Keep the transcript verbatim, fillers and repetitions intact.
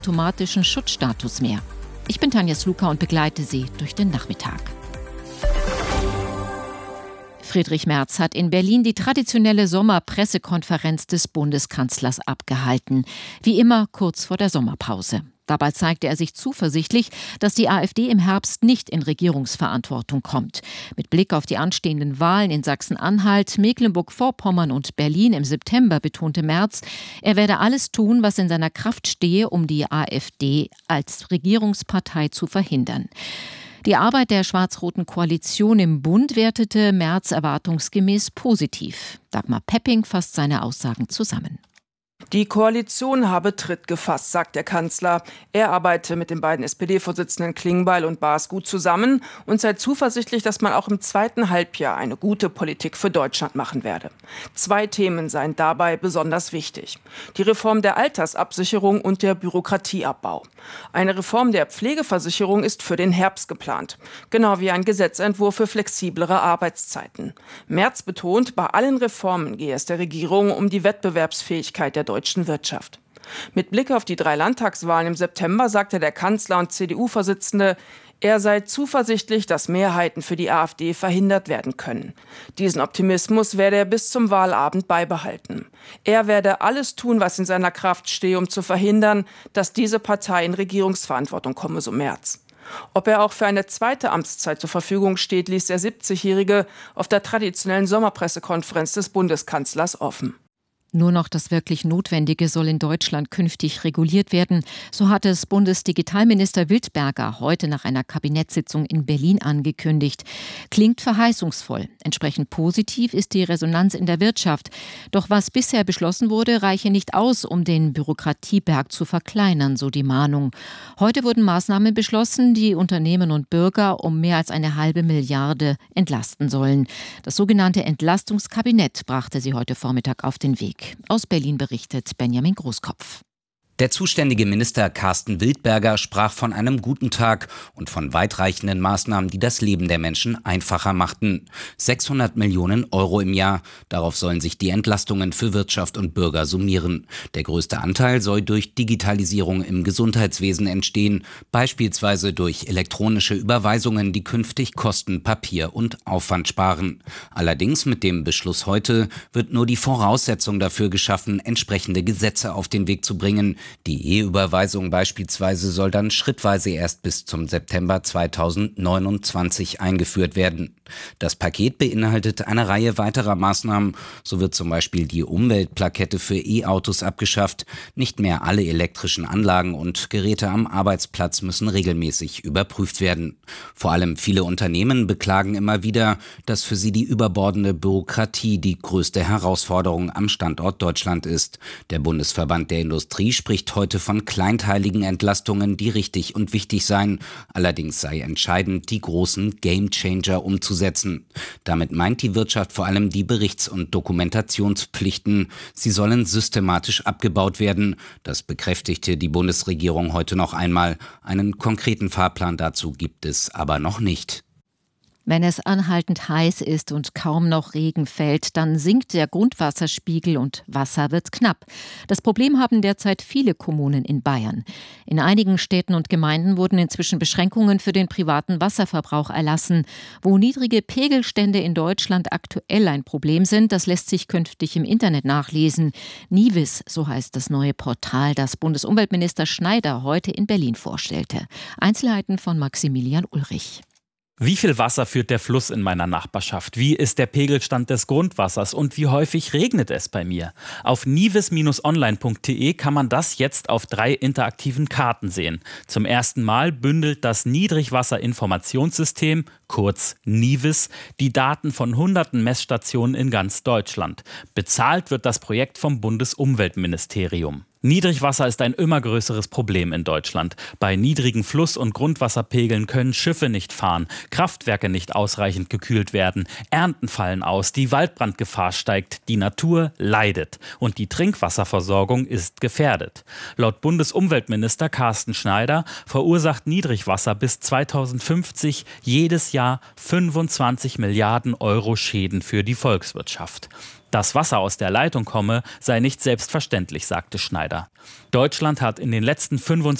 automatischen Schutzstatus mehr. Ich bin Tanja Sluka und begleite Sie durch den Nachmittag. Friedrich Merz hat in Berlin die traditionelle Sommerpressekonferenz des Bundeskanzlers abgehalten. Wie immer kurz vor der Sommerpause. Dabei zeigte er sich zuversichtlich, dass die AfD im Herbst nicht in Regierungsverantwortung kommt. Mit Blick auf die anstehenden Wahlen in Sachsen-Anhalt, Mecklenburg-Vorpommern und Berlin im September betonte Merz, er werde alles tun, was in seiner Kraft stehe, um die AfD als Regierungspartei zu verhindern. Die Arbeit der schwarz-roten Koalition im Bund wertete Merz erwartungsgemäß positiv. Dagmar Pepping fasst seine Aussagen zusammen. Die Koalition habe Tritt gefasst, sagt der Kanzler. Er arbeite mit den beiden S P D-Vorsitzenden Klingbeil und Baas gut zusammen und sei zuversichtlich, dass man auch im zweiten Halbjahr eine gute Politik für Deutschland machen werde. Zwei Themen seien dabei besonders wichtig: die Reform der Altersabsicherung und der Bürokratieabbau. Eine Reform der Pflegeversicherung ist für den Herbst geplant, genau wie ein Gesetzentwurf für flexiblere Arbeitszeiten. Merz betont, bei allen Reformen gehe es der Regierung um die Wettbewerbsfähigkeit der deutschen Wirtschaft. Mit Blick auf die drei Landtagswahlen im September sagte der Kanzler und C D U-Vorsitzende, er sei zuversichtlich, dass Mehrheiten für die AfD verhindert werden können. Diesen Optimismus werde er bis zum Wahlabend beibehalten. Er werde alles tun, was in seiner Kraft stehe, um zu verhindern, dass diese Partei in Regierungsverantwortung komme, so Merz. Ob er auch für eine zweite Amtszeit zur Verfügung steht, ließ der siebzigjährige auf der traditionellen Sommerpressekonferenz des Bundeskanzlers offen. Nur noch das wirklich Notwendige soll in Deutschland künftig reguliert werden. So hat es Bundesdigitalminister Wildberger heute nach einer Kabinettssitzung in Berlin angekündigt. Klingt verheißungsvoll. Entsprechend positiv ist die Resonanz in der Wirtschaft. Doch was bisher beschlossen wurde, reiche nicht aus, um den Bürokratieberg zu verkleinern, so die Mahnung. Heute wurden Maßnahmen beschlossen, die Unternehmen und Bürger um mehr als eine halbe Milliarde entlasten sollen. Das sogenannte Entlastungskabinett brachte sie heute Vormittag auf den Weg. Aus Berlin berichtet Benjamin Großkopf. Der zuständige Minister Carsten Wildberger sprach von einem guten Tag und von weitreichenden Maßnahmen, die das Leben der Menschen einfacher machten. sechshundert Millionen Euro im Jahr. Darauf sollen sich die Entlastungen für Wirtschaft und Bürger summieren. Der größte Anteil soll durch Digitalisierung im Gesundheitswesen entstehen, beispielsweise durch elektronische Überweisungen, die künftig Kosten, Papier und Aufwand sparen. Allerdings mit dem Beschluss heute wird nur die Voraussetzung dafür geschaffen, entsprechende Gesetze auf den Weg zu bringen. Die E-Überweisung beispielsweise soll dann schrittweise erst bis zum September zweitausendneunundzwanzig eingeführt werden. Das Paket beinhaltet eine Reihe weiterer Maßnahmen. So wird zum Beispiel die Umweltplakette für E-Autos abgeschafft. Nicht mehr alle elektrischen Anlagen und Geräte am Arbeitsplatz müssen regelmäßig überprüft werden. Vor allem viele Unternehmen beklagen immer wieder, dass für sie die überbordende Bürokratie die größte Herausforderung am Standort Deutschland ist. Der Bundesverband der Industrie spricht heute von kleinteiligen Entlastungen, die richtig und wichtig seien. Allerdings sei entscheidend, die großen Gamechanger umzusetzen. Damit meint die Wirtschaft vor allem die Berichts- und Dokumentationspflichten. Sie sollen systematisch abgebaut werden. Das bekräftigte die Bundesregierung heute noch einmal. Einen konkreten Fahrplan dazu gibt es aber noch nicht. Wenn es anhaltend heiß ist und kaum noch Regen fällt, dann sinkt der Grundwasserspiegel und Wasser wird knapp. Das Problem haben derzeit viele Kommunen in Bayern. In einigen Städten und Gemeinden wurden inzwischen Beschränkungen für den privaten Wasserverbrauch erlassen. Wo niedrige Pegelstände in Deutschland aktuell ein Problem sind, das lässt sich künftig im Internet nachlesen. Nivis, so heißt das neue Portal, das Bundesumweltminister Schneider heute in Berlin vorstellte. Einzelheiten von Maximilian Ulrich. Wie viel Wasser führt der Fluss in meiner Nachbarschaft? Wie ist der Pegelstand des Grundwassers? Und wie häufig regnet es bei mir? Auf nivis Bindestrich online Punkt de kann man das jetzt auf drei interaktiven Karten sehen. Zum ersten Mal bündelt das Niedrigwasserinformationssystem, kurz Nivis, die Daten von hunderten Messstationen in ganz Deutschland. Bezahlt wird das Projekt vom Bundesumweltministerium. Niedrigwasser ist ein immer größeres Problem in Deutschland. Bei niedrigen Fluss- und Grundwasserpegeln können Schiffe nicht fahren, Kraftwerke nicht ausreichend gekühlt werden, Ernten fallen aus, die Waldbrandgefahr steigt, die Natur leidet und die Trinkwasserversorgung ist gefährdet. Laut Bundesumweltminister Carsten Schneider verursacht Niedrigwasser bis zweitausendfünfzig jedes Jahr fünfundzwanzig Milliarden Euro Schäden für die Volkswirtschaft. Dass Wasser aus der Leitung komme, sei nicht selbstverständlich, sagte Schneider. Deutschland hat in den letzten fünfundzwanzig